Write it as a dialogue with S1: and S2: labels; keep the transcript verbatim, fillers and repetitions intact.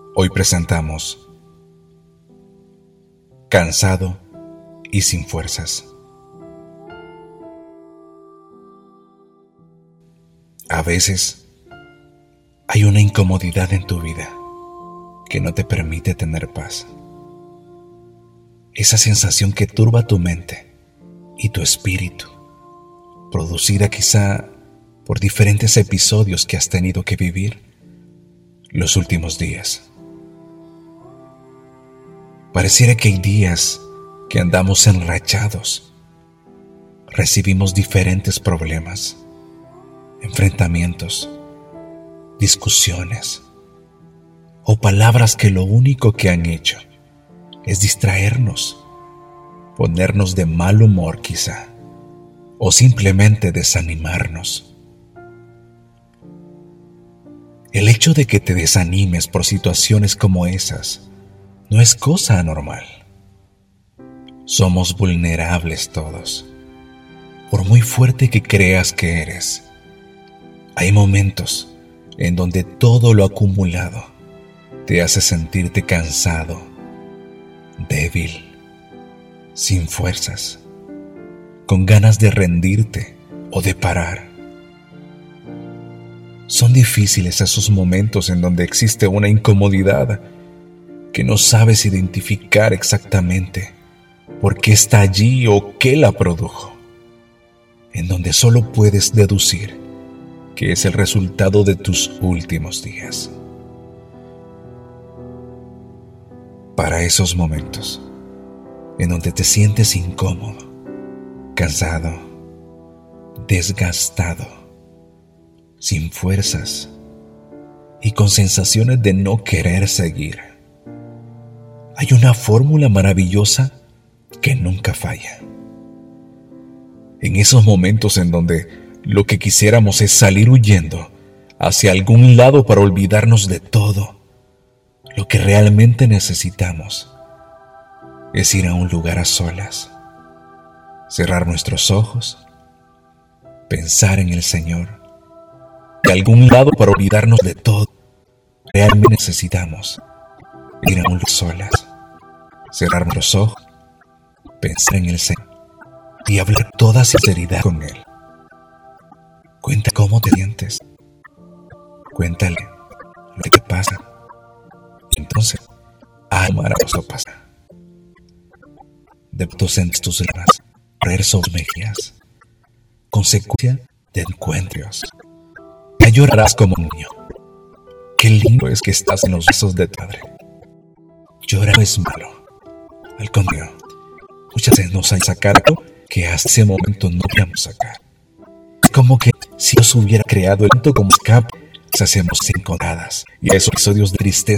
S1: Hoy presentamos Cansado y sin fuerzas. A veces hay una incomodidad en tu vida que no te permite tener paz. Esa sensación que turba tu mente y tu espíritu, producida quizá por diferentes episodios que has tenido que vivir los últimos días. Pareciera que hay días que andamos enrachados, recibimos diferentes problemas, enfrentamientos, discusiones o palabras que lo único que han hecho es distraernos, ponernos de mal humor quizá, o simplemente desanimarnos. El hecho de que te desanimes por situaciones como esas no es cosa anormal. Somos vulnerables todos. Por muy fuerte que creas que eres, hay momentos en donde todo lo acumulado te hace sentirte cansado, débil, sin fuerzas, con ganas de rendirte o de parar. Son difíciles esos momentos en donde existe una incomodidad que no sabes identificar exactamente por qué está allí o qué la produjo, en donde solo puedes deducir que es el resultado de tus últimos días. Para esos momentos en donde te sientes incómodo, cansado, desgastado, sin fuerzas y con sensaciones de no querer seguir, hay una fórmula maravillosa que nunca falla. En esos momentos en donde lo que quisiéramos es salir huyendo hacia algún lado para olvidarnos de todo, lo que realmente necesitamos es ir a un lugar a solas, cerrar nuestros ojos, pensar en el Señor, de algún lado para olvidarnos de todo. Realmente necesitamos ir a un lugar a solas, cerrar nuestros ojos, pensar en el Señor y hablar toda sinceridad con Él. Cuenta cómo te sientes. Cuéntale lo que te pasa. Y entonces, algo maravilloso pasa. De pronto sientes tus lágrimas correr sobre tus mejillas, consecuencia de encuentros. Ya llorarás como un niño. Qué lindo es que estás en los brazos de tu Padre. Llorar no es malo. Al contrario, muchas veces nos hay sacar algo que hasta ese momento no queríamos sacar. Es como que si Dios hubiera creado el llanto como escape, nos hacemos encontradas y a esos episodios de tristeza